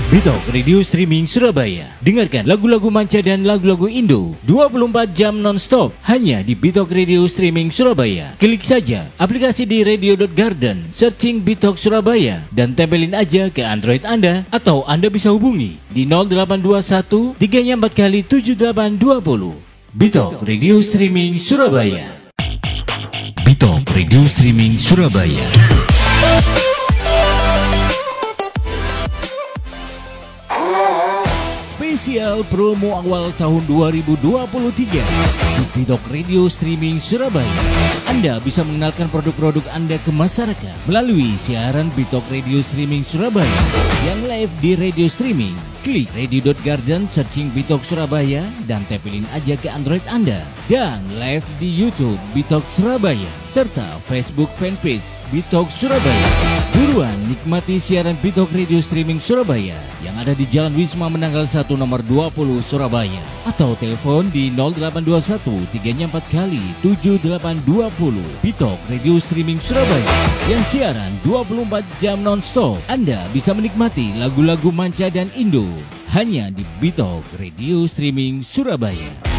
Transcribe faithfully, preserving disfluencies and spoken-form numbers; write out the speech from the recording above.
Bitok Radio Streaming Surabaya. Dengarkan lagu-lagu manca dan lagu-lagu Indo dua puluh empat jam non-stop hanya di Bitok Radio Streaming Surabaya. Klik saja aplikasi di radio dot garden, searching Bitok Surabaya dan tempelin aja ke Android Anda, atau Anda bisa hubungi di nol delapan dua satu tiga empat kali tujuh delapan dua nol. Bitok Radio Streaming Surabaya. Bitok Radio Streaming Surabaya. Spesial promo awal tahun dua ribu dua puluh tiga di Bitok Radio Streaming Surabaya. Anda bisa mengenalkan produk-produk Anda ke masyarakat melalui siaran Bitok Radio Streaming Surabaya yang live di radio streaming. Klik radio dot garden, searching Bitok Surabaya dan tempelin aja ke Android Anda. Dan live di YouTube Bitok Surabaya serta Facebook fanpage Bitok Surabaya. Buruan nikmati siaran Bitok Radio Streaming Surabaya yang ada di Jalan Wisma Menanggal satu nomor dua puluh Surabaya, atau telepon di nol delapan dua satu tiga empat kali tujuh delapan dua nol. Bitok Radio Streaming Surabaya yang siaran dua puluh empat jam non-stop. Anda bisa menikmati lagu-lagu manca dan Indo hanya di Bitok Radio Streaming Surabaya.